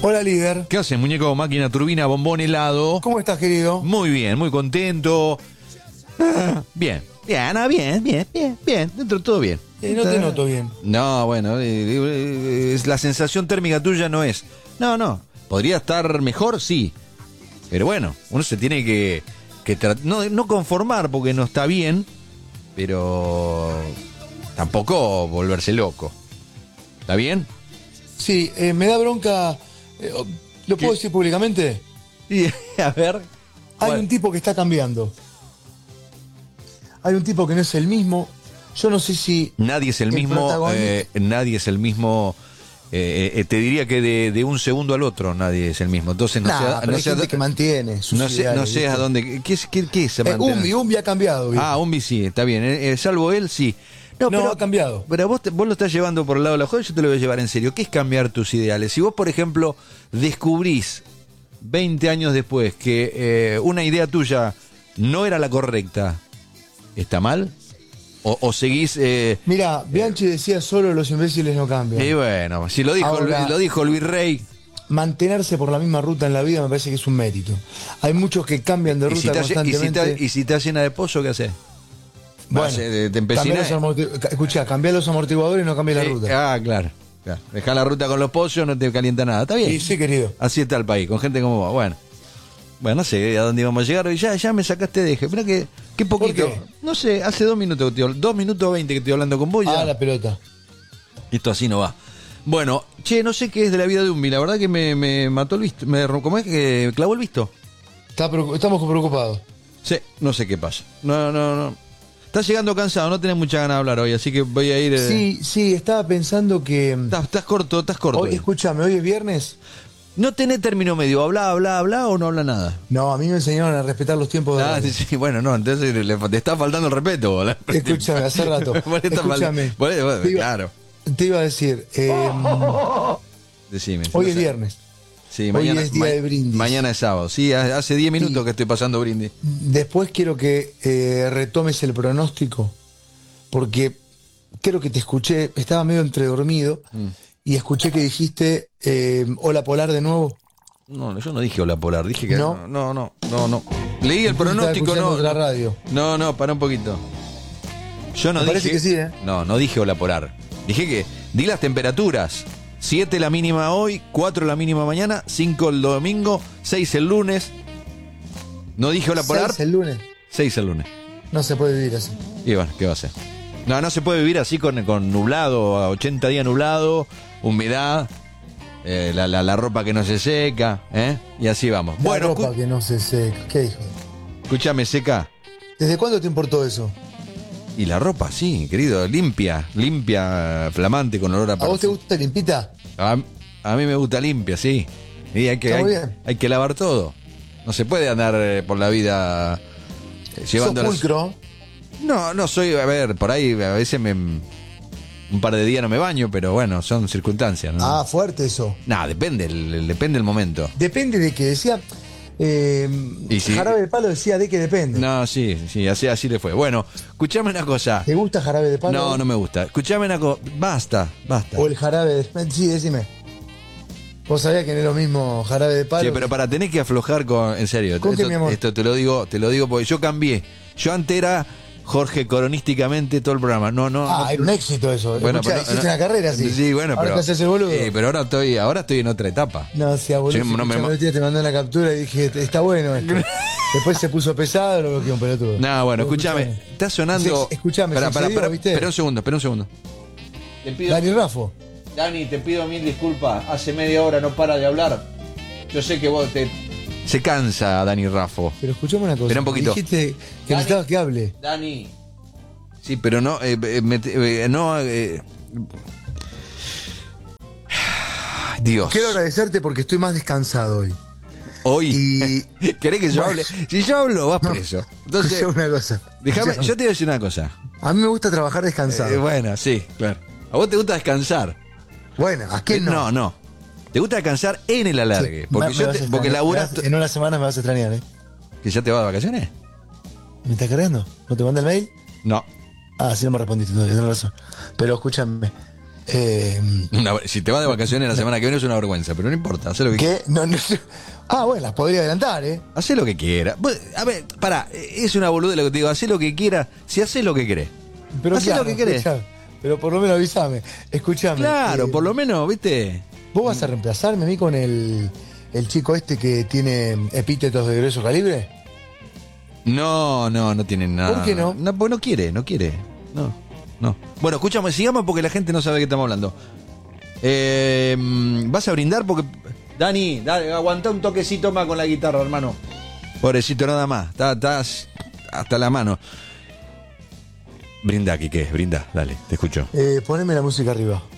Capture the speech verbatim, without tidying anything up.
Hola, líder. ¿Qué haces, muñeco? Máquina, turbina, bombón, helado. ¿Cómo estás, querido? Muy bien, muy contento. Ah, bien, bien, ah, bien, bien, bien, bien. Dentro de todo bien. Eh, no te noto bien. No, bueno, eh, eh, la sensación térmica tuya no es. No, no. ¿Podría estar mejor? Sí. Pero bueno, uno se tiene que, que tra- no, no conformar porque no está bien, pero tampoco volverse loco. ¿Está bien? Sí, eh, me da bronca. eh, ¿Lo puedo ¿Qué? decir públicamente? Y, a ver. Hay ¿cuál? un tipo que está cambiando. Hay un tipo que no es el mismo. Yo no sé si... Nadie es el, el mismo, protagonista- eh, nadie es el mismo, eh, eh, te diría que de, de un segundo al otro nadie es el mismo. Entonces no Nah, sé, pero no hay sé, a gente do- que mantiene sus no sé, ideales, no sé a ¿viste? dónde, ¿qué, es- qué, qué se Eh, mantiene? Umbi, Umbi ha cambiado, ¿viste? Ah, Umbi sí, está bien, eh, eh, salvo él sí. No, ha cambiado. Pero vos, te- vos lo estás llevando por el lado de la joda, yo te lo voy a llevar en serio. ¿Qué es cambiar tus ideales? Si vos, por ejemplo, descubrís veinte años después que eh, una idea tuya no era la correcta, ¿está mal? ¿O, o seguís...? Eh, Mira, Bianchi decía solo los imbéciles no cambian. y bueno, si lo dijo, Ahora- lo dijo el virrey... Mantenerse por la misma ruta en la vida me parece que es un mérito. Hay muchos que cambian de ¿Y si, ruta estás, y, si constantemente. estás, y si estás llena de pozo, qué haces? Bueno, Vas, eh, te cambiar empecinás. los amorti- ca- Escuchá, cambiar los amortiguadores y no cambiar la Eh, ruta. ah, claro, claro. Dejá la ruta con los pozos, no te calienta nada. Está bien. Sí, sí, querido. Así está el país, con gente como vos. Bueno, bueno, no sé a dónde íbamos a llegar. Ya, ya me sacaste de eje. Mirá que, qué poquito. ¿Por qué? No sé, hace dos minutos, que estoy, dos minutos veinte que estoy hablando con vos. y Ah, Ya. la pelota. Esto así no va. Bueno, che, no sé qué es de la vida de Umbi. La verdad que me, me mató el visto. Me, ¿Cómo es que clavó el visto? Está preocu- estamos preocupados. Sí, no sé qué pasa. No, no, no. Estás llegando cansado, no tenés mucha ganas de hablar hoy, así que voy a ir. eh, Sí, sí, estaba pensando que. Estás, estás corto, estás corto. Hoy, escúchame, hoy es viernes. No tenés término medio, habla, habla, habla o no habla nada. No, a mí me enseñaron a respetar los tiempos de Ah, radio. sí, sí, bueno, no, entonces le, te está faltando el respeto. boludo. Escúchame, hace rato. Por ahí está Escúchame. fal- por ahí- bueno, Te iba- claro. Te iba a decir, eh, Decime. hoy no es sé. viernes. Sí, hoy mañana, es día ma- de brindis. Mañana es sábado. Sí, ha- hace diez minutos Sí. que estoy pasando brindis. Después quiero que eh, retomes el pronóstico, porque creo que te escuché, estaba medio entredormido, Mm. y escuché que dijiste eh, hola polar de nuevo. No, yo no dije hola polar, dije que ¿No? no, no, no, no. Leí el Estaba pronóstico, escuchando no. otra radio. No, no, para un poquito. Yo no Me dije. parece que sí, ¿eh? No, no dije hola polar. Dije que di las temperaturas. siete la mínima hoy, cuatro la mínima mañana, cinco el domingo, seis el lunes. No dije hola polar. Seis el lunes. seis el lunes. No se puede vivir así. Y bueno, ¿qué va a hacer? No, no se puede vivir así con, con nublado, a ochenta días nublado, humedad, eh, la, la, la ropa que no se seca, ¿eh? Y así vamos. La bueno, ropa escu- que no se seca. ¿Qué hijo? escúchame, seca. ¿Desde cuándo te importó eso? Y la ropa, sí, querido, limpia, limpia, flamante, con olor a ¿A vos te perfume. gusta limpita? A, a mí me gusta limpia, sí. Y hay que, Está hay, muy bien. hay que lavar todo. No se puede andar eh, por la vida eh, llevando... Sos las- pulcro. No, no soy, a ver, por ahí a veces me... Un par de días no me baño, pero bueno, son circunstancias, ¿no? Ah, fuerte eso. No, depende, el- el- depende el momento. Depende de que decía. Eh, Y si- Jarabe de palo decía de que depende. No, sí, sí, así, así le fue. Bueno, escuchame una cosa. ¿Te gusta jarabe de palo? No, no me gusta. Escuchame una cosa. Basta, basta. O el jarabe de. Sí, decime. Vos sabías que no es lo mismo jarabe de palo. Sí, pero para tener que aflojar con. En serio, ¿Con qué, esto, mi amor? esto te lo digo, te lo digo porque yo cambié. Yo antes era Jorge coronísticamente todo el programa. No, no. Ah, no. era un éxito eso. Bueno, Escuchá, pero- hiciste no- una carrera así. Sí, bueno, Ahora pero. te haces el boludo. Sí, pero ahora estoy, ahora estoy en otra etapa. No, sí, boludo. Sí, no me- Escuchame, el otro día te mandé una captura y dije, está bueno esto. Después se puso pesado, lo bloqueó un pelotudo. No, bueno, Pero escúchame. Está sonando. Se- escuchame, Pará, se pará, excedió, pará, ¿viste? Espera un segundo, espera un segundo. Te pido, Dani Raffo. Dani, te pido mil disculpas. Hace media hora no para de hablar. Yo sé que vos te. Se cansa, Dani Raffo. Pero escuchame una cosa. Espera un poquito. Dijiste que Dani. necesitabas que hable. Dani. Sí, pero no. Eh, eh, me- eh, no. eh. Ay, Dios. Quiero agradecerte porque estoy más descansado hoy. Hoy. Y- ¿Querés que yo Bueno. hable? Si yo hablo, vas preso. Entonces, Escuchame una cosa. déjame. Escuchame. Yo te voy a decir una cosa. A mí me gusta trabajar descansado. Eh, bueno, sí, claro. A vos te gusta descansar. Bueno, ¿a qué Eh, no? No, no. Te gusta descansar en el alargue. Sí, porque me- yo me te- vas a porque extrañar. laburás. Me vas- En unas semanas me vas a extrañar, ¿eh? ¿Que ya te vas de vacaciones? ¿Me estás cargando? ¿No te manda el mail? No. Ah, sí, no me respondiste, todavía, tenés razón. Pero escúchame. Eh, Una- si te vas de vacaciones la semana que viene es una vergüenza, pero no importa, haz lo que ¿Qué? No, no, ah, bueno, las podría adelantar, ¿eh? Hacé lo que quiera. Vos, A ver, pará, es una boluda lo que te digo, hacé lo que quiera, si hacés lo que querés. Pero Hacé claro, lo que querés. escuchame, pero por lo menos avísame. Escuchame. Claro, eh, por lo menos, ¿viste? ¿Vos vas a reemplazarme a mí con el, el chico este que tiene epítetos de grueso calibre? No, no, no tiene nada. ¿Por qué no? No, pues no quiere, no quiere. No, no. Bueno, escúchame, sigamos porque la gente no sabe de qué estamos hablando. Eh, ¿Vas a brindar? Porque. Dani, dale, aguanta un toquecito más con la guitarra, hermano. Pobrecito, nada más. Estás hasta la mano. Brinda, Quique, brinda, dale, te escucho. Eh, poneme la música arriba.